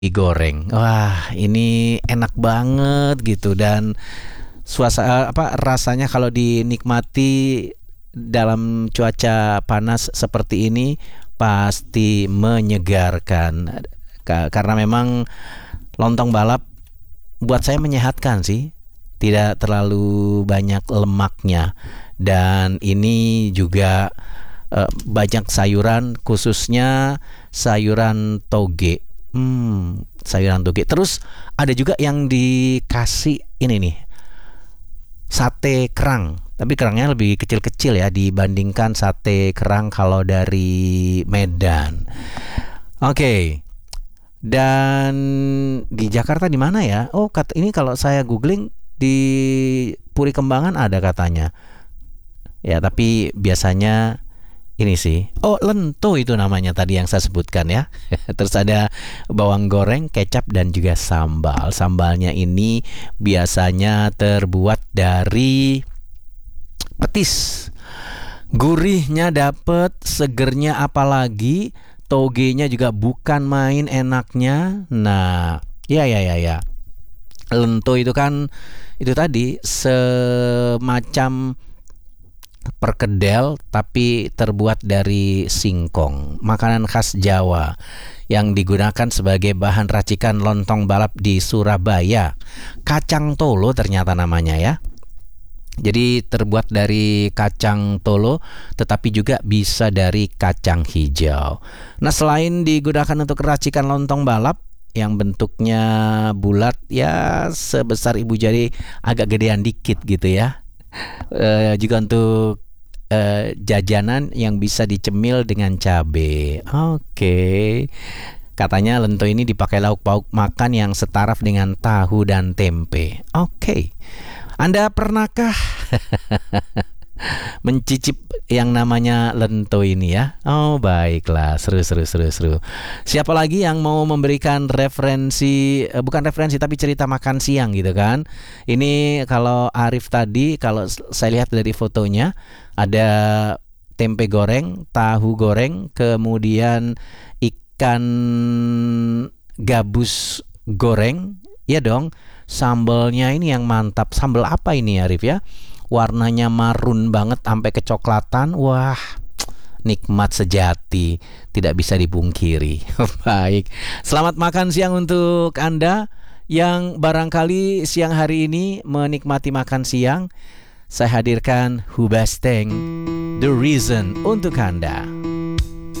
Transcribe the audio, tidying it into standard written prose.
digoreng. Wah, ini enak banget gitu dan suasana rasanya kalau dinikmati dalam cuaca panas seperti ini pasti menyegarkan. Karena memang lontong balap buat saya menyehatkan sih. Tidak terlalu banyak lemaknya dan ini juga banyak sayuran khususnya sayuran toge. Sayuran toge. Terus ada juga yang dikasih ini nih, sate kerang. Tapi kerangnya lebih kecil-kecil ya dibandingkan sate kerang kalau dari Medan. Oke. Dan di Jakarta di mana ya? Oh, ini kalau saya googling di Puri Kembangan ada katanya. Ya, tapi biasanya ini sih. Oh, lento itu namanya tadi yang saya sebutkan ya. Terus ada bawang goreng, kecap dan juga sambal. Sambalnya ini biasanya terbuat dari petis. Gurihnya dapet, segernya apalagi, togenya juga bukan main enaknya. Nah, ya. Lento itu kan itu tadi semacam perkedel tapi terbuat dari singkong, makanan khas Jawa yang digunakan sebagai bahan racikan lontong balap di Surabaya. Kacang tolo ternyata namanya ya. Jadi terbuat dari kacang tolo tetapi juga bisa dari kacang hijau. Nah, selain digunakan untuk racikan lontong balap yang bentuknya bulat ya sebesar ibu jari agak gedean dikit gitu ya. Juga untuk jajanan yang bisa dicemil dengan cabe. Oke. Katanya lento ini dipakai lauk pauk makan yang setaraf dengan tahu dan tempe. Oke. Anda pernahkah mencicip yang namanya lento ini ya? Oh, baiklah, seru. Siapa lagi yang mau memberikan referensi, bukan referensi tapi cerita makan siang gitu kan? Ini kalau Arif tadi, kalau saya lihat dari fotonya ada tempe goreng, tahu goreng, kemudian ikan gabus goreng, ya dong. Sambalnya ini yang mantap. Sambal apa ini Arif ya? Warnanya marun banget sampai kecoklatan. Wah, nikmat sejati, tidak bisa dipungkiri. Baik, selamat makan siang untuk Anda yang barangkali siang hari ini menikmati makan siang. Saya hadirkan Hubasteng The Reason untuk Anda.